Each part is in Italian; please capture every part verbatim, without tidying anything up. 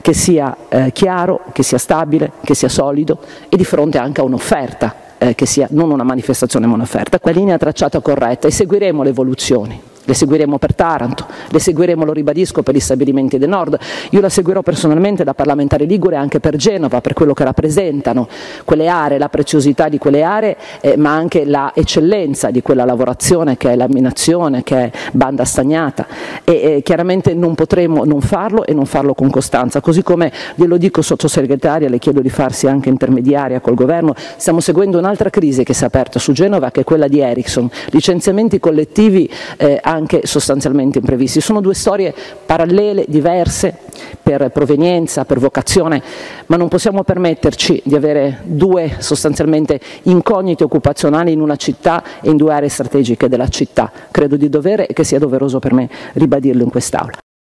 che sia eh, chiaro, che sia stabile, che sia solido e di fronte anche a un'offerta, eh, che sia non una manifestazione ma un'offerta. La linea tracciata corretta e seguiremo le evoluzioni. Le seguiremo per Taranto, le seguiremo, lo ribadisco, per gli stabilimenti del nord. Io la seguirò personalmente da parlamentare ligure anche per Genova, per quello che rappresentano quelle aree, la preziosità di quelle aree, eh, ma anche la eccellenza di quella lavorazione che è laminazione, che è banda stagnata. E eh, chiaramente non potremo non farlo e non farlo con costanza. Così come glielo dico, sottosegretaria, le chiedo di farsi anche intermediaria col governo, stiamo seguendo un'altra crisi che si è aperta su Genova, che è quella di Ericsson, licenziamenti collettivi eh, anche sostanzialmente imprevisti. Sono due storie parallele, diverse per provenienza, per vocazione, ma non possiamo permetterci di avere due sostanzialmente incognite occupazionali in una città e in due aree strategiche della città. Credo di dovere e che sia doveroso per me ribadirlo in quest'Aula.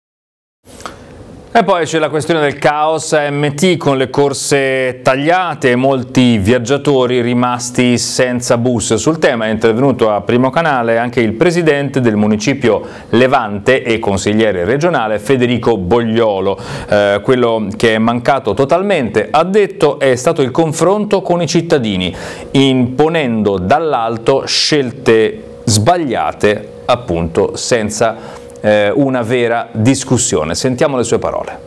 E poi c'è la questione del caos A M T con le corse tagliate e molti viaggiatori rimasti senza bus. Sul tema è intervenuto a Primo Canale anche il presidente del municipio Levante e consigliere regionale Federico Bogliolo. Eh, quello che è mancato totalmente, ha detto, è stato il confronto con i cittadini, imponendo dall'alto scelte sbagliate, appunto, senza una vera discussione. Sentiamo le sue parole.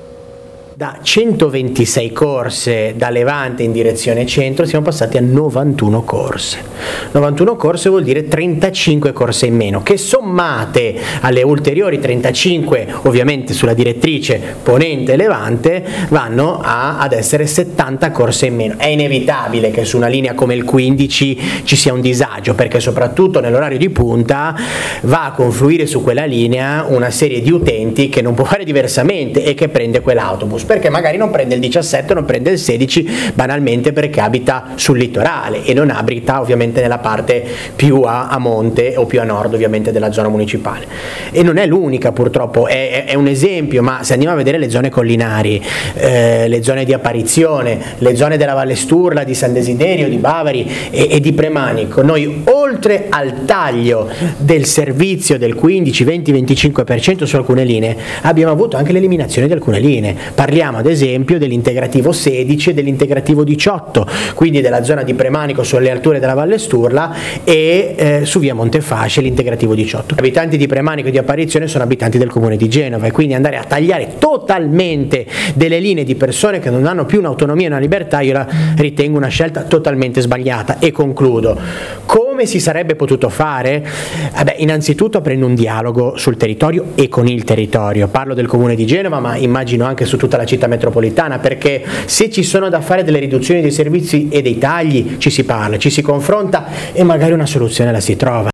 Da centoventisei corse da Levante in direzione centro siamo passati a novantuno corse. novantuno corse vuol dire trentacinque corse in meno, che sommate alle ulteriori trentacinque, ovviamente sulla direttrice Ponente Levante, vanno a, ad essere settanta corse in meno. È inevitabile che su una linea come il quindici ci sia un disagio, perché soprattutto nell'orario di punta va a confluire su quella linea una serie di utenti che non può fare diversamente e che prende quell'autobus, perché magari non prende il diciassette, non prende il sedici, banalmente perché abita sul litorale e non abita ovviamente nella parte più a, a monte o più a nord ovviamente della zona municipale. E non è l'unica, purtroppo, è, è un esempio, ma se andiamo a vedere le zone collinari, eh, le zone di apparizione, le zone della Valle Sturla, di San Desiderio, di Bavari e, e di Premanico, noi oltre al taglio del servizio del quindici, venti, venticinque per cento su alcune linee, abbiamo avuto anche l'eliminazione di alcune linee. Parliamo ad esempio dell'integrativo sedici e dell'integrativo diciotto, quindi della zona di Premanico sulle alture della Valle Sturla e eh, su via Montefasce l'integrativo diciotto. Gli abitanti di Premanico e di Apparizione sono abitanti del comune di Genova e quindi andare a tagliare totalmente delle linee di persone che non hanno più un'autonomia e una libertà, io la ritengo una scelta totalmente sbagliata. E concludo. Come si sarebbe potuto fare? Eh beh, innanzitutto aprendo un dialogo sul territorio e con il territorio. Parlo del comune di Genova, ma immagino anche su tutta la città metropolitana, perché se ci sono da fare delle riduzioni dei servizi e dei tagli, ci si parla, ci si confronta e magari una soluzione la si trova.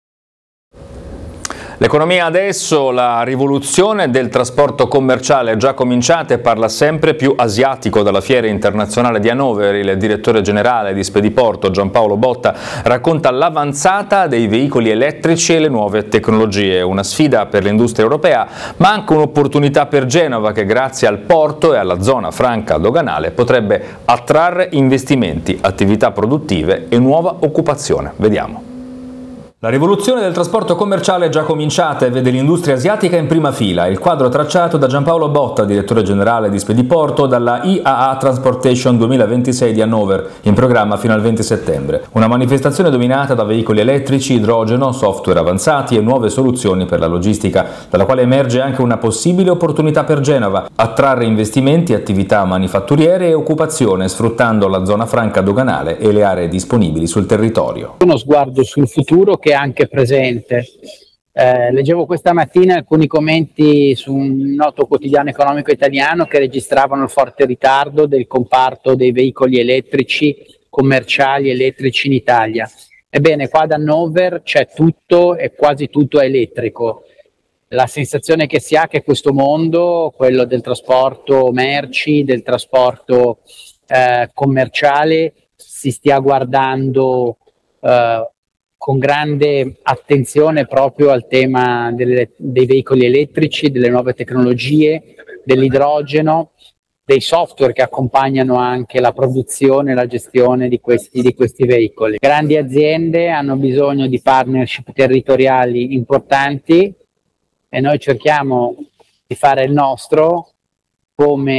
L'economia adesso, la rivoluzione del trasporto commerciale è già cominciata e parla sempre più asiatico. Dalla Fiera Internazionale di Hannover il direttore generale di Spediporto Giampaolo Botta racconta l'avanzata dei veicoli elettrici e le nuove tecnologie, una sfida per l'industria europea ma anche un'opportunità per Genova che grazie al porto e alla zona franca doganale potrebbe attrarre investimenti, attività produttive e nuova occupazione. Vediamo. La rivoluzione del trasporto commerciale è già cominciata e vede l'industria asiatica in prima fila. Il quadro tracciato da Giampaolo Botta, direttore generale di Spediporto, dalla I A A Transportation duemilaventisei di Hannover, in programma fino al venti settembre. Una manifestazione dominata da veicoli elettrici, idrogeno, software avanzati e nuove soluzioni per la logistica, dalla quale emerge anche una possibile opportunità per Genova: attrarre investimenti, attività manifatturiere e occupazione, sfruttando la zona franca doganale e le aree disponibili sul territorio. Uno sguardo sul futuro che anche presente. Eh, leggevo questa mattina alcuni commenti su un noto quotidiano economico italiano che registravano il forte ritardo del comparto dei veicoli elettrici commerciali elettrici in Italia. Ebbene, qua ad Hannover c'è tutto e quasi tutto è elettrico. La sensazione che si ha è che questo mondo, quello del trasporto merci, del trasporto eh, commerciale, si stia guardando eh, con grande attenzione proprio al tema delle, dei veicoli elettrici, delle nuove tecnologie, dell'idrogeno, dei software che accompagnano anche la produzione e la gestione di questi, di questi veicoli. Grandi aziende hanno bisogno di partnership territoriali importanti e noi cerchiamo di fare il nostro come